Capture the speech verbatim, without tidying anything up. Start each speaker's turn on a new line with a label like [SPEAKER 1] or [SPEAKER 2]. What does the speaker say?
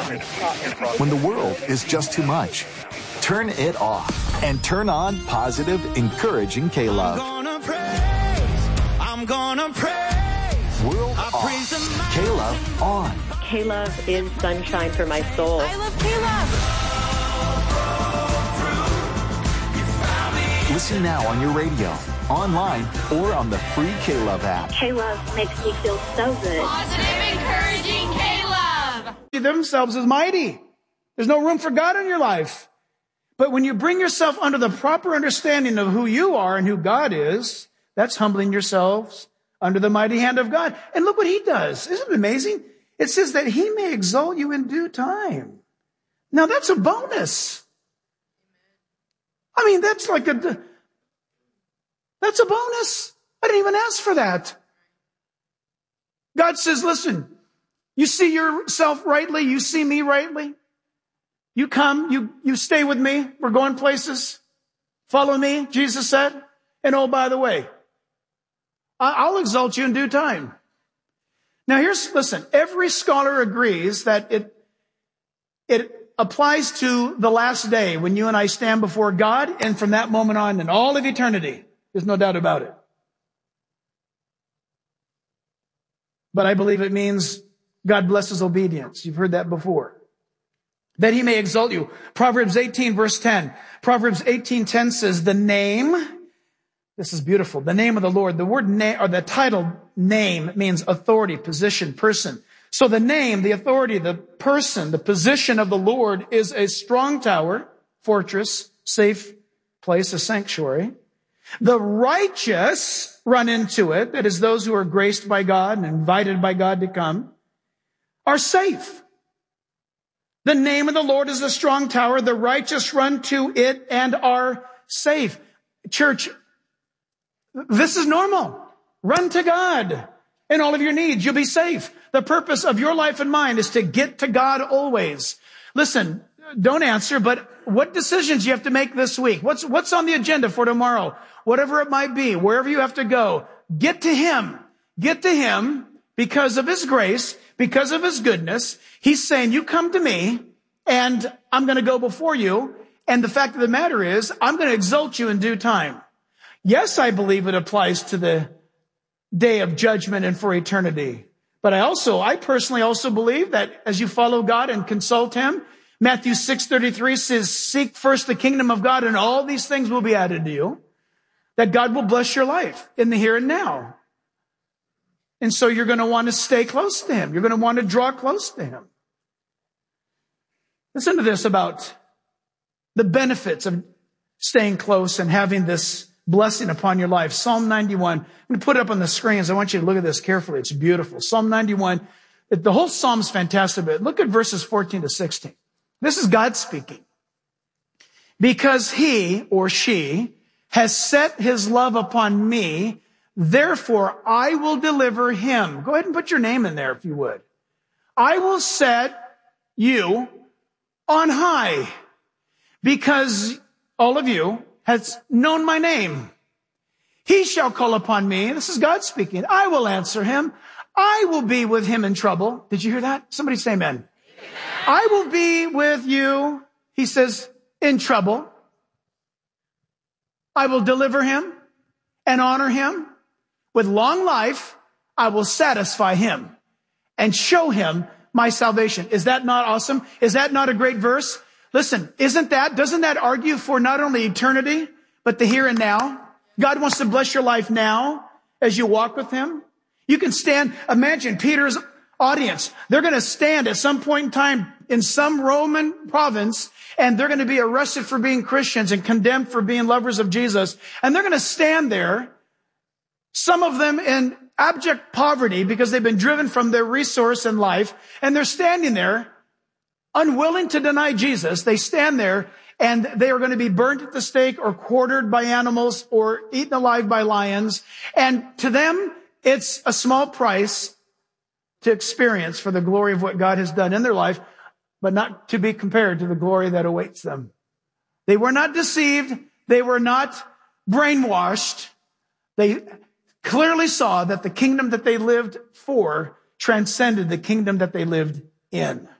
[SPEAKER 1] When the world is just too much, turn it off and turn on positive, encouraging K-Love.
[SPEAKER 2] I'm gonna praise, I'm gonna praise.
[SPEAKER 1] World off, K-Love on.
[SPEAKER 3] K-Love is sunshine for my soul.
[SPEAKER 4] I love K-Love.
[SPEAKER 1] Listen now on your radio, online, or on the free K-Love app.
[SPEAKER 3] K-Love makes me feel so good.
[SPEAKER 4] Positive, encouraging K-Love.
[SPEAKER 5] Themselves as mighty. There's no room for God in your life. But when you bring yourself under the proper understanding of who you are and who God is, that's humbling yourselves under the mighty hand of God. And look what he does. Isn't it amazing? It says that he may exalt you in due time. Now that's a bonus. I mean, that's like a, that's a bonus. I didn't even ask for that. God says, listen, you see yourself rightly. You see me rightly. You come, you, you stay with me. We're going places. Follow me, Jesus said. And oh, by the way, I'll exalt you in due time. Now here's, listen, every scholar agrees that it, it applies to the last day when you and I stand before God, and from that moment on and all of eternity. There's no doubt about it. But I believe it means God blesses obedience. You've heard that before. That he may exalt you. Proverbs eighteen verse ten. Proverbs eighteen ten says, the name, this is beautiful, the name of the Lord. The word name, or the title name, means authority, position, person. So the name, the authority, the person, the position of the Lord is a strong tower, fortress, safe place, a sanctuary. The righteous run into it, that is those who are graced by God and invited by God to come, are safe. The name of the Lord is a strong tower. The righteous run to it and are safe. Church, this is normal. Run to God in all of your needs. You'll be safe. The purpose of your life and mine is to get to God always. Listen, don't answer, but what decisions you have to make this week? What's, what's on the agenda for tomorrow? Whatever it might be, wherever you have to go, get to him. Get to him because of his grace, because of his goodness. He's saying, you come to me and I'm going to go before you. And the fact of the matter is, I'm going to exalt you in due time. Yes, I believe it applies to the day of judgment and for eternity. But I also, I personally also believe that as you follow God and consult him, Matthew six thirty-three says, seek first the kingdom of God and all these things will be added to you. That God will bless your life in the here and now. And so you're going to want to stay close to him. You're going to want to draw close to him. Listen to this about the benefits of staying close and having this blessing upon your life. Psalm ninety-one. I'm going to put it up on the screens. I want you to look at this carefully. It's beautiful. Psalm ninety-one. The whole Psalm's fantastic, but look at verses fourteen to sixteen. This is God speaking. Because he or she has set his love upon me, therefore I will deliver him. Go ahead and put your name in there if you would. I will set you on high because all of you has known my name. He shall call upon me. This is God speaking. I will answer him. I will be with him in trouble. Did you hear that? Somebody say amen. Amen. I will be with you, he says, in trouble. I will deliver him and honor him. With long life, I will satisfy him and show him my salvation. Is that not awesome? Is that not a great verse? Listen, isn't that, doesn't that argue for not only eternity, but the here and now? God wants to bless your life now as you walk with him. You can stand, imagine Peter's audience. They're going to stand at some point in time in some Roman province, and they're going to be arrested for being Christians and condemned for being lovers of Jesus. And they're going to stand there, some of them in abject poverty because they've been driven from their resource in life, and they're standing there unwilling to deny Jesus. They stand there and they are going to be burnt at the stake or quartered by animals or eaten alive by lions. And to them, it's a small price to experience for the glory of what God has done in their life, but not to be compared to the glory that awaits them. They were not deceived. They were not brainwashed. They clearly saw that the kingdom that they lived for transcended the kingdom that they lived in.